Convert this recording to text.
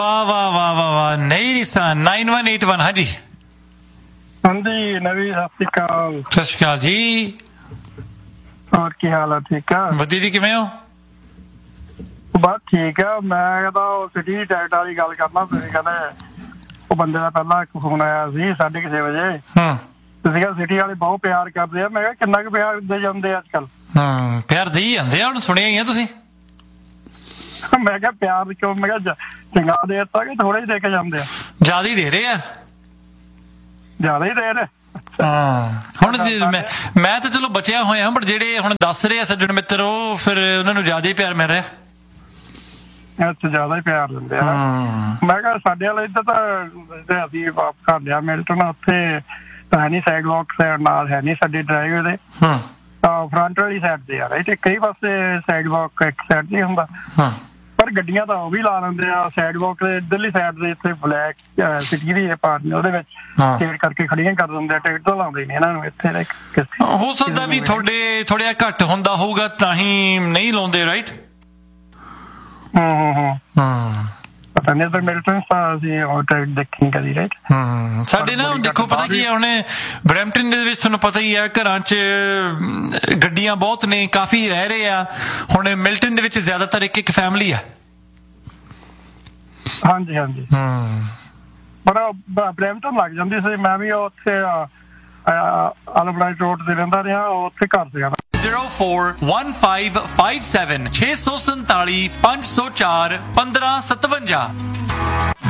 वाह वाह वाह वाह वाह नहीं रिसा 9181 हाँ जी हाँ जी नवी सत श्री अकाल सत श्री अकाल जी और की हाल है ठीक है वधी जी किवें हो बस ठीक है मैं कहता सिटी टैक्ट वाली गल करना ਤੁਸੀਂ ਕਹਿੰਦੇ ਉਹ ਬੰਦੇ ਦਾ ਪਹਿਲਾਂ ਇੱਕ ਫੋਨ ਆਇਆ ਸੀ 6:30 ਵਜੇ ਤੁਸੀਂ ਕਹਿੰਦੇ ਸਿਟੀ ਵਾਲੇ ਬਹੁਤ ਪਿਆਰ ਕਰਦੇ ਆ ਮੈਂ ਕਿਹਾ ਕਿੰਨਾ ਕੁ ਪਿਆਰ ਦੇ ਜਾਂਦੇ ਅੱਜ ਕੱਲ ਪਿਆਰ ਦੇ ਹੀ ਜਾਂਦੇ ਆ ਹੁਣ ਸੁਣਿਆ ਹੀ ਆ ਤੁਸੀਂ ਮੈਂ ਕਿਹਾ ਪਿਆਰ ਕਿਉਂ ਮੈਂ ਕਿਹਾ ਚੰਗਾ ਦੇ ਦਿੱਤਾ ਕਿ ਥੋੜਾ ਹੀ ਦੇ ਕੇ ਜਾਂਦੇ ਆ ਜ਼ਿਆਦਾ ਹੀ ਦੇ ਰਹੇ ਆ ਜ਼ਿਆਦਾ ਹੀ ਦੇ ਰਹੇ ਹੁਣ ਮੈਂ ਤਾਂ ਚਲੋ ਬਚਿਆ ਹੋਇਆ ਬਟ ਜਿਹੜੇ ਹੁਣ ਦੱਸ ਰਹੇ ਆ ਸੱਜਣ ਮਿੱਤਰ ਉਹ ਫਿਰ ਉਹਨਾਂ ਨੂੰ ਜ਼ਿਆਦਾ ਹੀ ਪਿਆਰ ਮਿਲ ਰਿਹਾ ਇੱਥੇ ਜ਼ਿਆਦਾ ਹੀ ਪਿਆਰ ਦਿੰਦੇ ਆ ਮੈਂ ਕਿਹਾ ਸਾਡੇ ਵਾਲੇ ਇੱਧਰ ਤਾਂ ਅਸੀਂ ਘਰ ਲਿਆ ਮਿਲਟਨ ਉੱਥੇ ਹੈ ਨੀ ਸਾਈਡ ਵਾਕ ਨਾਲ ਹੈ ਨੀ ਸਾਡੀ ਡਰਾਈਵੇ ਦੇ ਫਰੰਟ ਵਾਲੀ ਸਾਈਡ ਤੇ ਆ ਰਾਈਟ ਕਈ ਪਾਸੇ ਸਾਈਡ ਵਾਕ ਇੱਕ ਸਾਈਡ ਤੇ ਹੁੰਦਾ ਪਰ ਗੱਡੀਆਂ ਤਾਂ ਉਹ ਵੀ ਲਾ ਲੈਂਦੇ ਆ ਸਾਈਡ ਵਾਕ ਦੇ ਇੱਧਰਲੀ ਸਾਈਡ ਦੇ ਇੱਥੇ ਬਲੈਕ ਸਿਟੀ ਦੀ ਪਾਰਟੀ ਉਹਦੇ ਵਿੱਚ ਟਿਕਟ ਕਰਕੇ ਖੜੀਆਂ ਕਰ ਦਿੰਦੇ ਆ ਟਿਕਟ ਤਾਂ ਲਾਉਂਦੇ ਨੇ ਇਹਨਾਂ ਨੂੰ ਇੱਥੇ ਹੋ ਸਕਦਾ ਵੀ ਤੁਹਾਡੇ ਥੋੜ੍ਹਾ ਘੱਟ ਹੁੰਦਾ ਹੋਊਗਾ ਤਾਂ ਹੀ ਨਹੀਂ ਲਾਉਂਦੇ ਰਾਈਟ ਪਤਾ ਨਹੀਂ ਤਾਂ ਮਿਲਟਨ ਅਸੀਂ ਦੇਖੀ ਕਦੀ ਰਾਈਟ ਸਾਡੇ ਨਾ ਦੇਖੋ ਪਤਾ ਕੀ ਹੈ ਹੁਣ ਬਰੈਂਪਟਨ ਦੇ ਵਿੱਚ ਤੁਹਾਨੂੰ ਪਤਾ ਹੀ ਹੈ ਘਰਾਂ 'ਚ ਗੱਡੀਆਂ ਬਹੁਤ ਨੇ ਕਾਫੀ ਰਹਿ ਰਹੇ ਆ ਹੁਣ ਮਿਲਟਨ ਦੇ ਵਿੱਚ ਜ਼ਿਆਦਾਤਰ ਇੱਕ ਫੈਮਿਲੀ ਆ ਹਾਂਜੀ ਹਾਂਜੀ ਪਰ ਬਰੈਂਪਟਨ ਲੱਗ ਜਾਂਦੀ ਸੀ ਮੈਂ ਵੀ ਉੱਥੇ ਅਲਬਰਾਈਟ ਰੋਡ ਤੇ ਰਹਿੰਦਾ ਰਿਹਾ ਉੱਥੇ ਘਰ ਸੀਗਾ 041557 647 504 1557